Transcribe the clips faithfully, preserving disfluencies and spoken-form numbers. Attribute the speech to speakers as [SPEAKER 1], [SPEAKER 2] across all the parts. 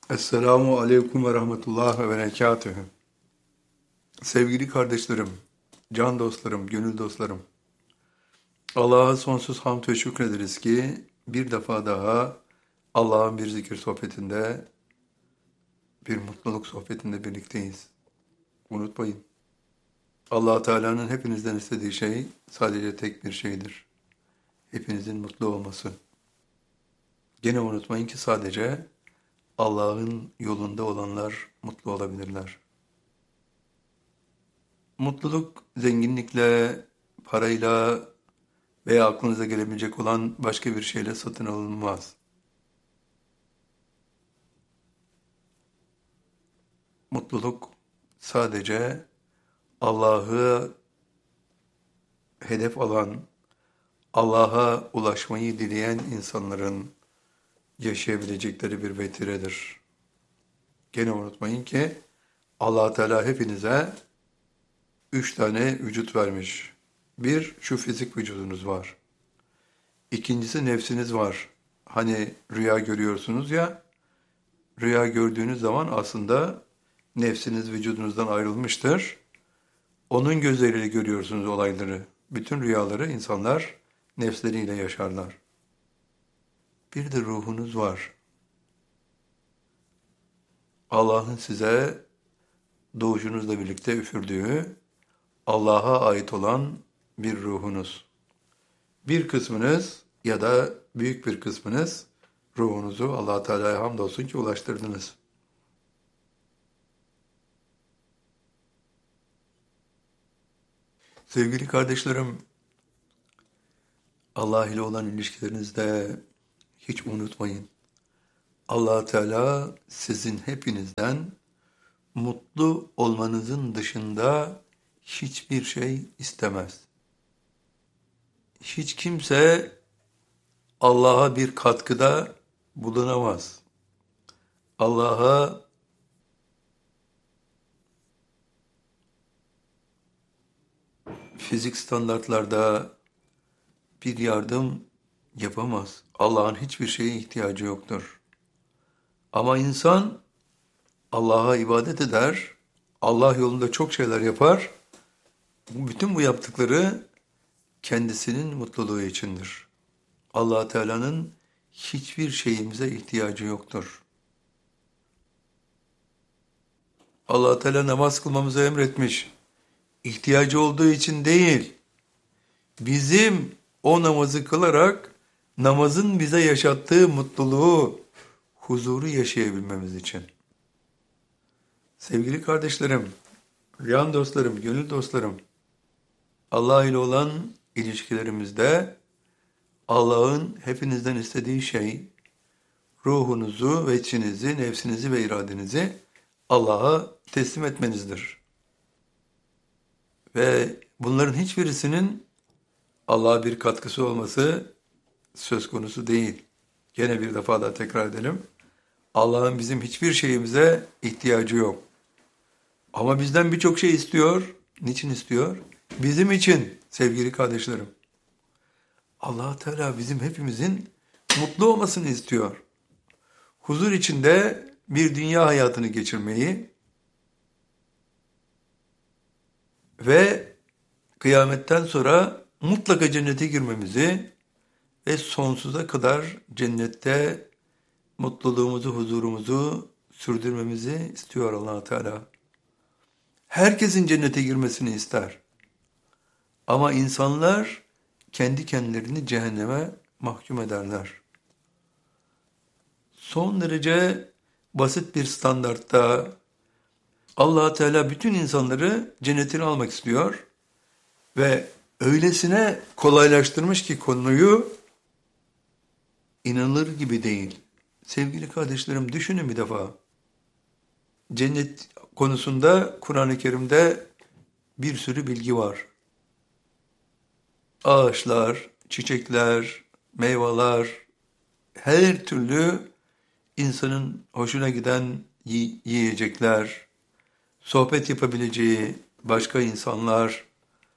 [SPEAKER 1] Esselamu Aleyküm ve Rahmetullah ve Berekatühü. Sevgili kardeşlerim, can dostlarım, gönül dostlarım. Allah'a sonsuz hamd ve şükrederiz ki bir defa daha Allah'ın bir zikir sohbetinde, bir mutluluk sohbetinde birlikteyiz. Unutmayın, Allah Teala'nın hepinizden istediği şey sadece tek bir şeydir. Hepinizin mutlu olması. Gene unutmayın ki sadece Allah'ın yolunda olanlar mutlu olabilirler. Mutluluk zenginlikle, parayla veya aklınıza gelebilecek olan başka bir şeyle satın alınmaz. Mutluluk sadece Allah'ı hedef alan, Allah'a ulaşmayı dileyen insanların yaşayabilecekleri bir vetiredir. Gene unutmayın ki Allah Teala hepinize üç tane vücut vermiş. Bir, şu fizik vücudunuz var. İkincisi nefsiniz var. Hani rüya görüyorsunuz ya, rüya gördüğünüz zaman aslında nefsiniz vücudunuzdan ayrılmıştır. Onun gözleriyle görüyorsunuz olayları. Bütün rüyaları insanlar nefsleriyle yaşarlar. Bir de ruhunuz var. Allah'ın size doğuşunuzla birlikte üfürdüğü, Allah'a ait olan bir ruhunuz. Bir kısmınız ya da büyük bir kısmınız ruhunuzu Allah Teala'ya hamdolsun ki ulaştırdınız. Sevgili kardeşlerim, Allah ile olan ilişkilerinizde hiç unutmayın. Allah Teala sizin hepinizden mutlu olmanızın dışında hiçbir şey istemez. Hiç kimse Allah'a bir katkıda bulunamaz. Allah'a fizik standartlarda bir yardım yapamaz. Allah'ın hiçbir şeye ihtiyacı yoktur. Ama insan Allah'a ibadet eder, Allah yolunda çok şeyler yapar. Bütün bu yaptıkları kendisinin mutluluğu içindir. Allah Teala'nın hiçbir şeyimize ihtiyacı yoktur. Allah Teala namaz kılmamızı emretmiş. İhtiyacı olduğu için değil, bizim o namazı kılarak namazın bize yaşattığı mutluluğu, huzuru yaşayabilmemiz için. Sevgili kardeşlerim, can dostlarım, gönül dostlarım, Allah ile olan ilişkilerimizde Allah'ın hepinizden istediği şey, ruhunuzu ve içinizi, nefsinizi ve iradenizi Allah'a teslim etmenizdir. Ve bunların hiçbirisinin Allah'a bir katkısı olması söz konusu değil. Gene bir defa daha tekrar edelim. Allah'ın bizim hiçbir şeyimize ihtiyacı yok. Ama bizden birçok şey istiyor. Niçin istiyor? Bizim için sevgili kardeşlerim. Allah Teala bizim hepimizin mutlu olmasını istiyor. Huzur içinde bir dünya hayatını geçirmeyi ve kıyametten sonra mutlaka cennete girmemizi ve sonsuza kadar cennette mutluluğumuzu, huzurumuzu sürdürmemizi istiyor Allah Teala. Herkesin cennete girmesini ister. Ama insanlar kendi kendilerini cehenneme mahkum ederler. Son derece basit bir standartta Allah Teala bütün insanları cennetine almak istiyor ve öylesine kolaylaştırmış ki konuyu inanılır gibi değil. Sevgili kardeşlerim düşünün bir defa. Cennet konusunda Kur'an-ı Kerim'de bir sürü bilgi var. Ağaçlar, çiçekler, meyveler, her türlü insanın hoşuna giden yiyecekler, sohbet yapabileceği başka insanlar,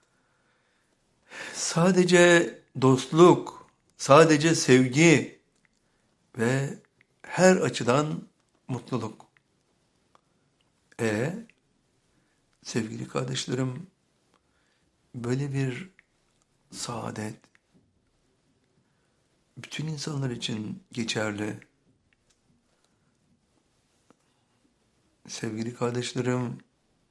[SPEAKER 1] sadece dostluk, sadece sevgi ve her açıdan mutluluk. E sevgili kardeşlerim, böyle bir saadet bütün insanlar için geçerli. Sevgili kardeşlerim,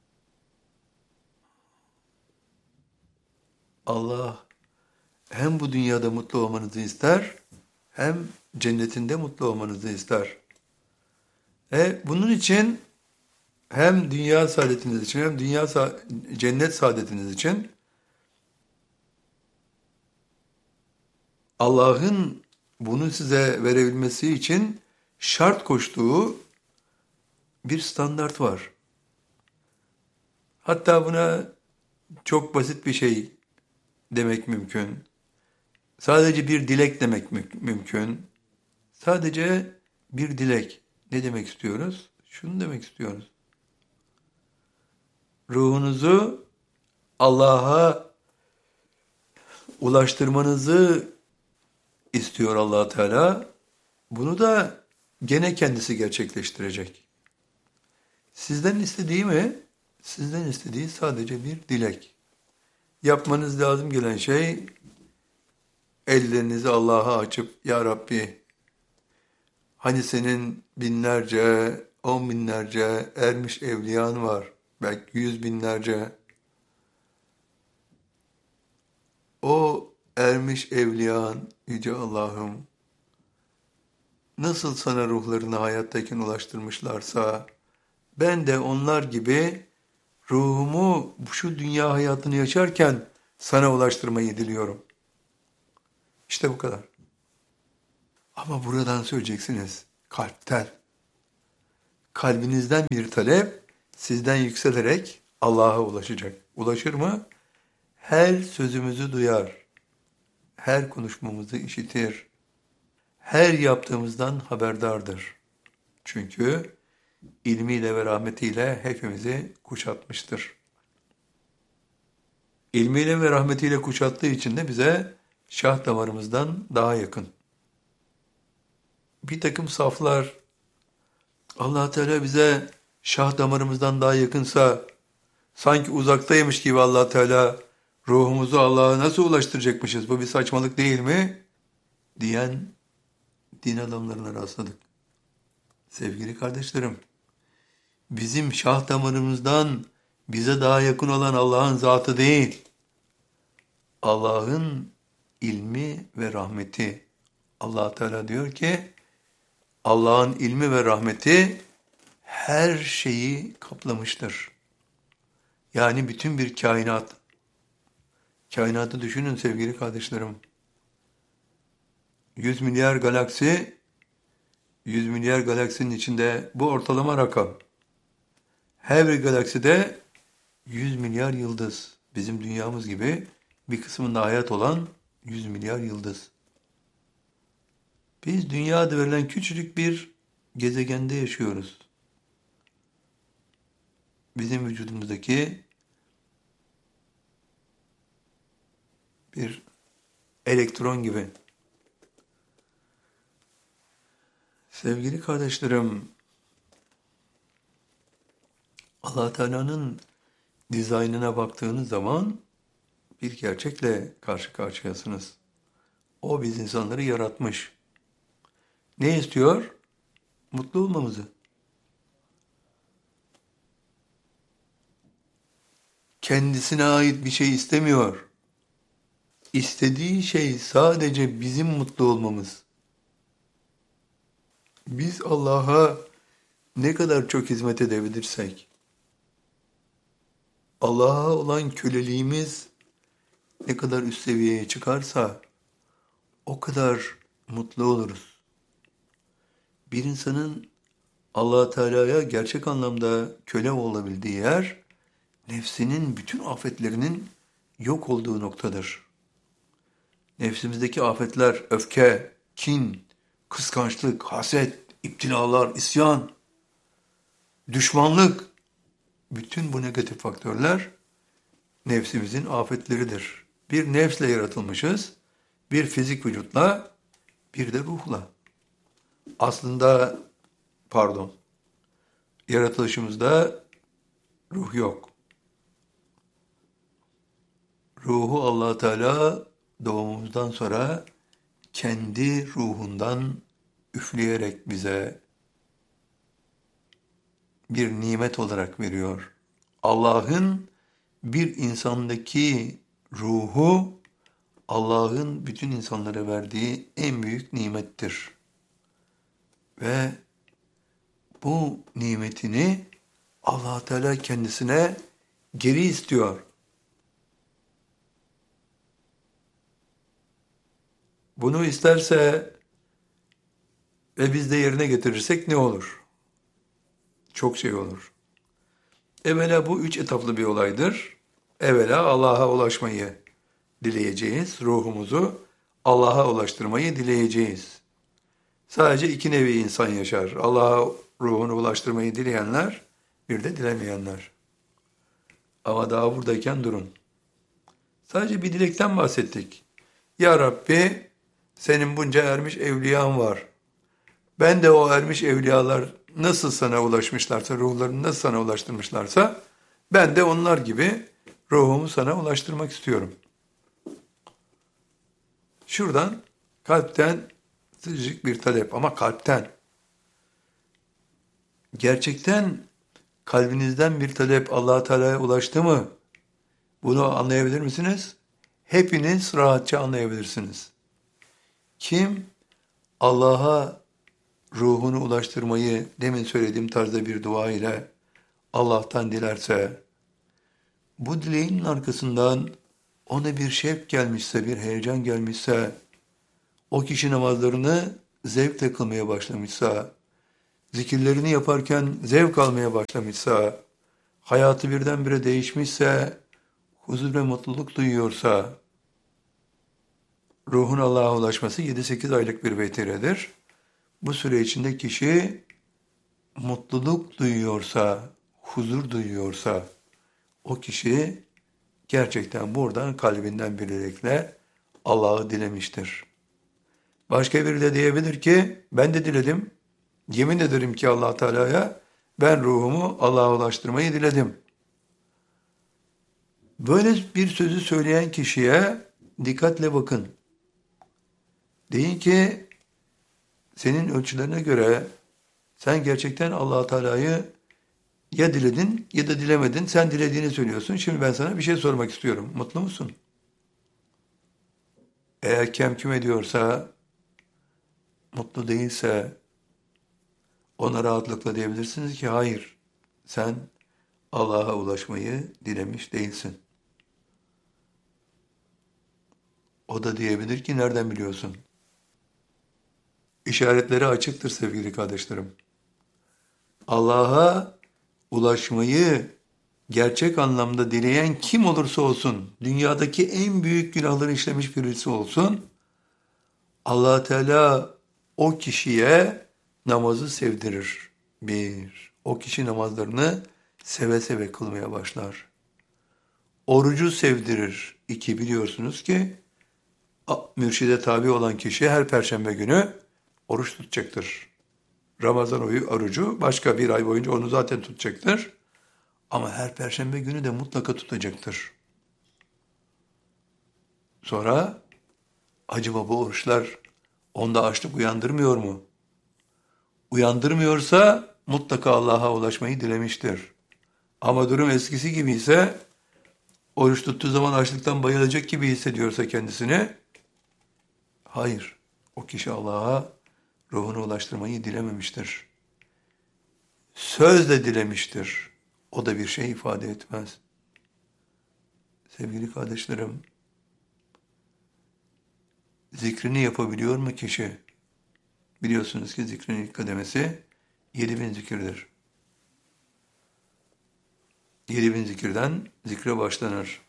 [SPEAKER 1] Allah hem bu dünyada mutlu olmanızı ister, hem cennetinde mutlu olmanızı ister. E bunun için hem dünya saadetiniz için hem dünya sa- cennet saadetiniz için Allah'ın bunu size verebilmesi için şart koştuğu bir standart var. Hatta buna çok basit bir şey demek mümkün. Sadece bir dilek demek mü- mümkün. Sadece bir dilek. Ne demek istiyoruz? Şunu demek istiyoruz. Ruhunuzu Allah'a ulaştırmanızı istiyor Allah Teala. Bunu da gene kendisi gerçekleştirecek. Sizden istediği mi? Sizden istediği sadece bir dilek. Yapmanız lazım gelen şey ellerinizi Allah'a açıp Ya Rabbi, hani senin binlerce, on binlerce ermiş evliyan var, belki yüz binlerce. O ermiş evliyan Yüce Allah'ım nasıl sana ruhlarını hayattayken ulaştırmışlarsa ben de onlar gibi ruhumu şu dünya hayatını yaşarken sana ulaştırmayı diliyorum. İşte bu kadar. Ama buradan söyleyeceksiniz kalpten. Kalbinizden bir talep sizden yükselerek Allah'a ulaşacak. Ulaşır mı? Her sözümüzü duyar. Her konuşmamızı işitir. Her yaptığımızdan haberdardır. Çünkü ilmiyle ve rahmetiyle hepimizi kuşatmıştır. İlmiyle ve rahmetiyle kuşattığı için de bize şah damarımızdan daha yakın. Bir takım saflar Allah Teala bize şah damarımızdan daha yakınsa sanki uzaktaymış gibi Allah Teala ruhumuzu Allah'a nasıl ulaştıracakmışız? Bu bir saçmalık değil mi? Diyen din adamlarına rastladık. Sevgili kardeşlerim, bizim şah damarımızdan bize daha yakın olan Allah'ın zatı değil, Allah'ın ilmi ve rahmeti. Allah Teala diyor ki, Allah'ın ilmi ve rahmeti her şeyi kaplamıştır. Yani bütün bir kainat. Kainatı düşünün sevgili kardeşlerim. yüz milyar galaksi, yüz milyar galaksinin içinde bu ortalama rakam. Her bir galakside yüz milyar yıldız. Bizim dünyamız gibi bir kısmında hayat olan yüz milyar yıldız. Biz dünyada verilen küçücük bir gezegende yaşıyoruz. Bizim vücudumuzdaki bir elektron gibi. Sevgili kardeşlerim, Allah Teala'nın dizaynına baktığınız zaman bir gerçekle karşı karşıyasınız. O biz insanları yaratmış. Ne istiyor? Mutlu olmamızı. Kendisine ait bir şey istemiyor. İstediği şey sadece bizim mutlu olmamız. Biz Allah'a ne kadar çok hizmet edebilirsek, Allah'a olan köleliğimiz ne kadar üst seviyeye çıkarsa o kadar mutlu oluruz. Bir insanın Allah Teala'ya gerçek anlamda köle olabildiği yer, nefsinin bütün afetlerinin yok olduğu noktadır. Nefsimizdeki afetler, öfke, kin, kıskançlık, haset, iptilalar, isyan, düşmanlık, bütün bu negatif faktörler nefsimizin afetleridir. Bir nefsle yaratılmışız, bir fizik vücutla, bir de ruhla. Aslında, pardon, Yaratılışımızda ruh yok. Ruhu Allah Teala doğumumuzdan sonra kendi ruhundan üfleyerek bize bir nimet olarak veriyor. Allah'ın bir insandaki ruhu, Allah'ın bütün insanlara verdiği en büyük nimettir. Ve bu nimetini Allah Teala kendisine geri istiyor. Bunu isterse ve biz de yerine getirirsek ne olur? Çok şey olur. Evvela bu üç etaplı bir olaydır. Evvela Allah'a ulaşmayı dileyeceğiz. Ruhumuzu Allah'a ulaştırmayı dileyeceğiz. Sadece iki nevi insan yaşar. Allah'a ruhunu ulaştırmayı dileyenler, bir de dilemeyenler. Ama daha buradayken durun. Sadece bir dilekten bahsettik. Ya Rabbi, senin bunca ermiş evliyan var. Ben de o ermiş evliyalar nasıl sana ulaşmışlarsa, ruhlarını nasıl sana ulaştırmışlarsa, ben de onlar gibi ruhumu sana ulaştırmak istiyorum. Şuradan kalpten sıcacık bir talep ama kalpten. Gerçekten kalbinizden bir talep Allah Teala'ya ulaştı mı? Bunu anlayabilir misiniz? Hepiniz rahatça anlayabilirsiniz. Kim Allah'a ruhunu ulaştırmayı demin söylediğim tarzda bir dua ile Allah'tan dilerse, bu dileğinin arkasından ona bir şevk gelmişse, bir heyecan gelmişse, o kişi namazlarını zevkle kılmaya başlamışsa, zikirlerini yaparken zevk almaya başlamışsa, hayatı birdenbire değişmişse, huzur ve mutluluk duyuyorsa, ruhun Allah'a ulaşması yedi sekiz aylık bir vetiredir. Bu süre içinde kişi mutluluk duyuyorsa, huzur duyuyorsa, o kişi gerçekten buradan kalbinden bir dilekle Allah'ı dilemiştir. Başka biri de diyebilir ki, ben de diledim, yemin ederim ki Allah Teala'ya, ben ruhumu Allah'a ulaştırmayı diledim. Böyle bir sözü söyleyen kişiye dikkatle bakın. Deyin ki, senin ölçülerine göre sen gerçekten Allah Teala'yı ya diledin ya da dilemedin. Sen dilediğini söylüyorsun. Şimdi ben sana bir şey sormak istiyorum. Mutlu musun? Eğer kemküm ediyorsa, mutlu değilse, ona rahatlıkla diyebilirsiniz ki hayır, sen Allah'a ulaşmayı dilemiş değilsin. O da diyebilir ki nereden biliyorsun? İşaretleri açıktır sevgili kardeşlerim. Allah'a ulaşmayı gerçek anlamda dileyen kim olursa olsun, dünyadaki en büyük günahları işlemiş birisi olsun, Allah Teala o kişiye namazı sevdirir. Bir, o kişi namazlarını seve seve kılmaya başlar. Orucu sevdirir. İki, biliyorsunuz ki mürşide tabi olan kişi her perşembe günü oruç tutacaktır. Ramazan oyu orucu başka bir ay boyunca onu zaten tutacaktır. Ama her perşembe günü de mutlaka tutacaktır. Sonra acaba bu oruçlar onda açlık uyandırmıyor mu? Uyandırmıyorsa mutlaka Allah'a ulaşmayı dilemiştir. Ama durum eskisi gibi ise, oruç tuttuğu zaman açlıktan bayılacak gibi hissediyorsa kendisini, hayır, o kişi Allah'a ruhunu ulaştırmayı dilememiştir. Sözle dilemiştir. O da bir şey ifade etmez. Sevgili kardeşlerim, zikrini yapabiliyor mu kişi? Biliyorsunuz ki zikrin ilk kademesi yedi bin zikirdir. Yedi bin zikirden zikre başlanır.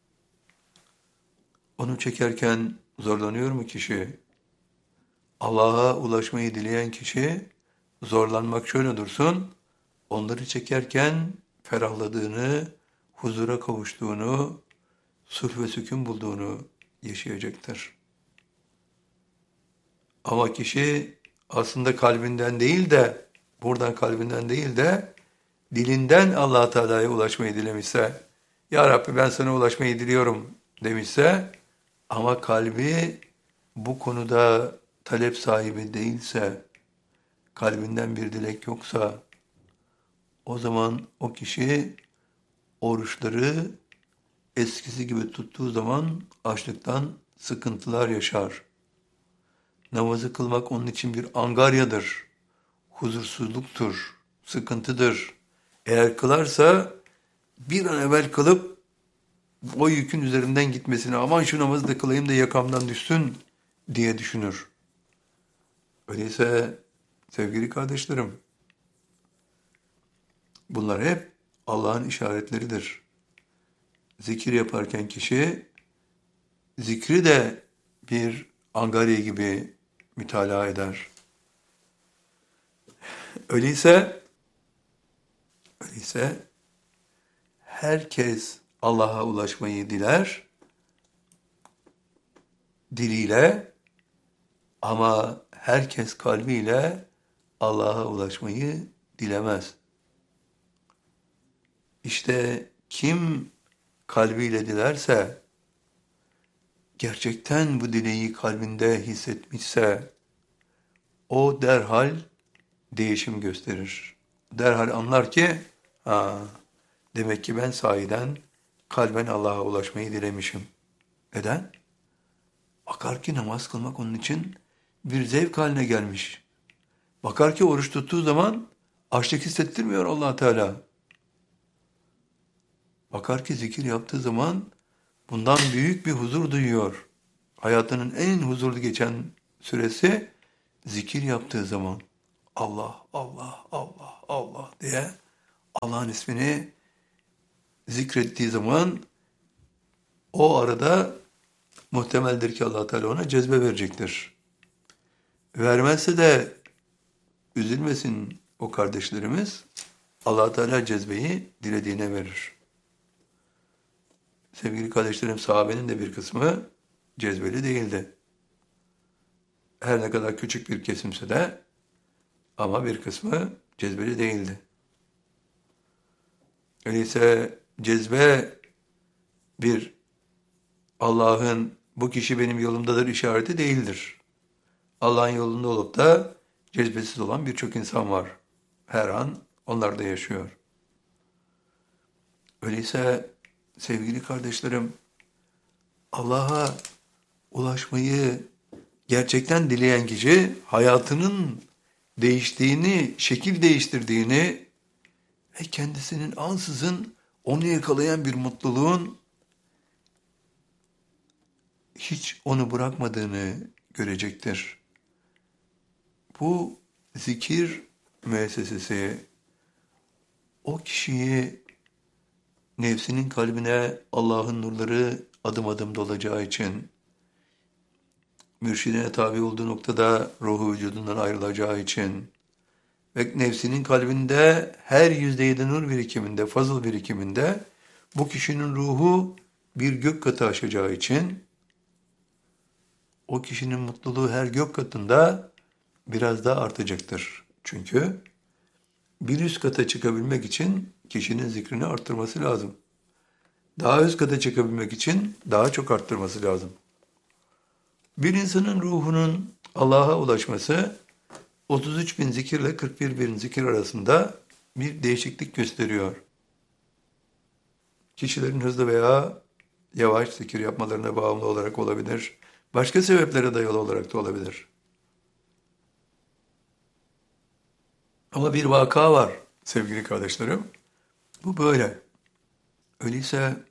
[SPEAKER 1] Onu çekerken zorlanıyor mu kişi? Allah'a ulaşmayı dileyen kişi zorlanmak şöyle dursun, onları çekerken ferahladığını, huzura kavuştuğunu, sulh ve sükun bulduğunu yaşayacaktır. Ama kişi aslında kalbinden değil de, buradan kalbinden değil de dilinden Allah Teala'ya ulaşmayı dilemişse, Ya Rabbi ben sana ulaşmayı diliyorum demişse, ama kalbi bu konuda talep sahibi değilse, kalbinden bir dilek yoksa, o zaman o kişi oruçları eskisi gibi tuttuğu zaman açlıktan sıkıntılar yaşar. Namazı kılmak onun için bir angaryadır, huzursuzluktur, sıkıntıdır. Eğer kılarsa bir an evvel kılıp o yükün üzerinden gitmesini, aman şu namazı da kılayım da yakamdan düşsün diye düşünür. Öyleyse sevgili kardeşlerim, bunlar hep Allah'ın işaretleridir. Zikir yaparken kişi zikri de bir angarya gibi mütalaa eder. Öyleyse, öyleyse herkes Allah'a ulaşmayı diler, diliyle, ama herkes kalbiyle Allah'a ulaşmayı dilemez. İşte kim kalbiyle dilerse, gerçekten bu dileği kalbinde hissetmişse, o derhal değişim gösterir. Derhal anlar ki, ha, demek ki ben sahiden kalben Allah'a ulaşmayı dilemişim. Neden? Bakar ki namaz kılmak onun için bir zevk haline gelmiş. Bakar ki oruç tuttuğu zaman açlık hissettirmiyor Allah Teala. Bakar ki zikir yaptığı zaman bundan büyük bir huzur duyuyor. Hayatının en huzurlu geçen süresi zikir yaptığı zaman. Allah, Allah, Allah, Allah diye Allah'ın ismini zikrettiği zaman o arada muhtemeldir ki Allah Teala ona cezbe verecektir. Vermezse de üzülmesin o kardeşlerimiz. Allah Teala cezbeyi dilediğine verir. Sevgili kardeşlerim, sahabenin de bir kısmı cezbeli değildi. Her ne kadar küçük bir kesimse de, ama bir kısmı cezbeli değildi. Öyleyse cezbe bir Allah'ın bu kişi benim yolumdadır işareti değildir. Allah'ın yolunda olup da cezbesiz olan birçok insan var. Her an onlar da yaşıyor. Öyleyse sevgili kardeşlerim, Allah'a ulaşmayı gerçekten dileyen kişi hayatının değiştiğini, şekil değiştirdiğini ve kendisinin ansızın onu yakalayan bir mutluluğun hiç onu bırakmadığını görecektir. Bu zikir müessesesi o kişiyi nefsinin kalbine Allah'ın nurları adım adım dolacağı için, mürşidine tabi olduğu noktada ruhu vücudundan ayrılacağı için ve nefsinin kalbinde her yüzde yedi nur birikiminde, fazıl birikiminde bu kişinin ruhu bir gök katı aşacağı için o kişinin mutluluğu her gök katında biraz daha artacaktır. Çünkü bir üst kata çıkabilmek için kişinin zikrini arttırması lazım. Daha üst kata çıkabilmek için daha çok arttırması lazım. Bir insanın ruhunun Allah'a ulaşması otuz üç bin zikirle kırk bir bin zikir arasında bir değişiklik gösteriyor. Kişilerin hızlı veya yavaş zikir yapmalarına bağımlı olarak olabilir. Başka sebeplere dayalı olarak da olabilir. Ama bir vaka var sevgili kardeşlerim. Bu böyle. Öyleyse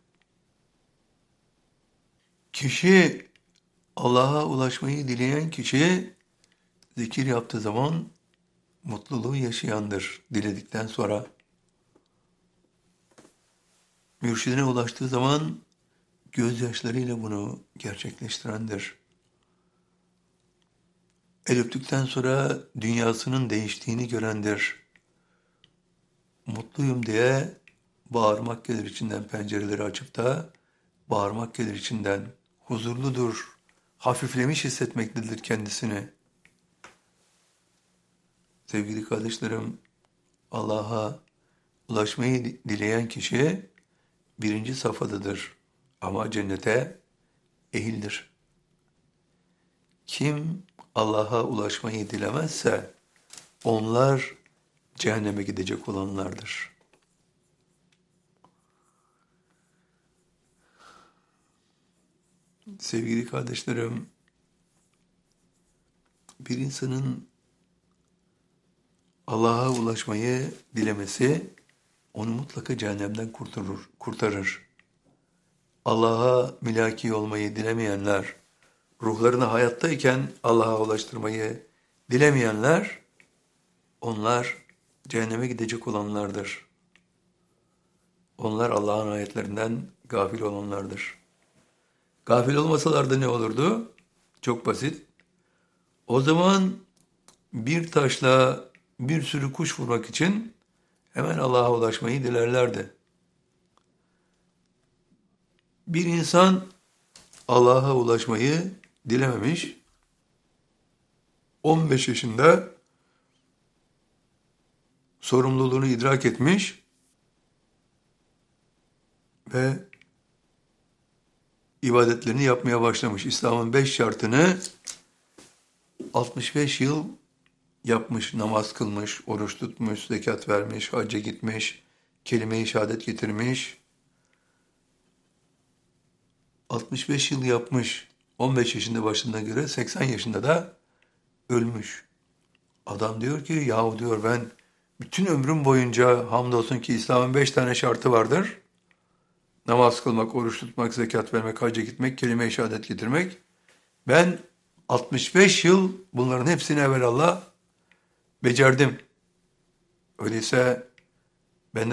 [SPEAKER 1] kişi Allah'a ulaşmayı dileyen kişi zikir yaptığı zaman mutluluğu yaşayandır diledikten sonra. Mürşidine ulaştığı zaman gözyaşlarıyla bunu gerçekleştirendir. El öptükten sonra dünyasının değiştiğini görendir. Mutluyum diye bağırmak gelir içinden, pencereleri açıp da bağırmak gelir içinden. Huzurludur, hafiflemiş hissetmektedir kendisini. Sevgili kardeşlerim, Allah'a ulaşmayı dileyen kişi birinci safhadadır. Ama cennete ehildir. Kim Allah'a ulaşmayı dilemezse onlar cehenneme gidecek olanlardır. Sevgili kardeşlerim, bir insanın Allah'a ulaşmayı dilemesi onu mutlaka cehennemden kurtarır. kurtarır. Allah'a mülaki olmayı dilemeyenler, ruhlarını hayattayken Allah'a ulaştırmayı dilemeyenler, onlar cehenneme gidecek olanlardır. Onlar Allah'ın ayetlerinden gafil olanlardır. Gafil olmasalardı ne olurdu? Çok basit. O zaman bir taşla bir sürü kuş vurmak için hemen Allah'a ulaşmayı dilerlerdi. Bir insan Allah'a ulaşmayı dilememiş, on beş yaşında sorumluluğunu idrak etmiş ve ibadetlerini yapmaya başlamış. İslam'ın beş şartını altmış beş yıl yapmış, namaz kılmış, oruç tutmuş, zekat vermiş, hacca gitmiş, kelime-i şehadet getirmiş. altmış beş yıl yapmış, on beş yaşında başladığına göre seksen yaşında da ölmüş. Adam diyor ki, yahu diyor ben bütün ömrüm boyunca hamdolsun ki İslam'ın beş tane şartı vardır. Namaz kılmak, oruç tutmak, zekat vermek, hacca gitmek, kelime-i şehadet getirmek. Ben altmış beş yıl bunların hepsini evvelallah becerdim. Öyleyse